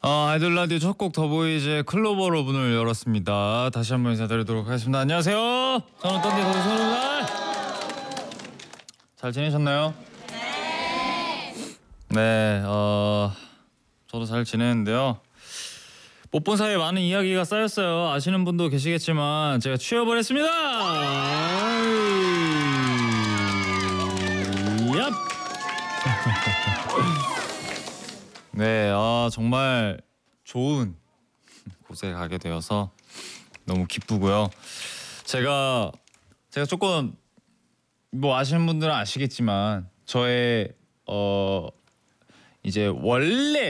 아이돌 라디오 첫 곡 더보이즈의 클로버로 문을 열었습니다. 다시 한번 인사드리도록 하겠습니다. 안녕하세요. 저는 던디 더보이즈입니다. 잘 지내셨나요? 네, 저도 잘 지내는데요. 못 본 사이에 많은 이야기가 쌓였어요. 아시는 분도 계시겠지만 제가 취업을 했습니다. 얍. 네, 정말 좋은 곳에 가게 되어서 너무 기쁘고요. 제가 조금 뭐 아시는 분들은 아시겠지만 저의 이제 원래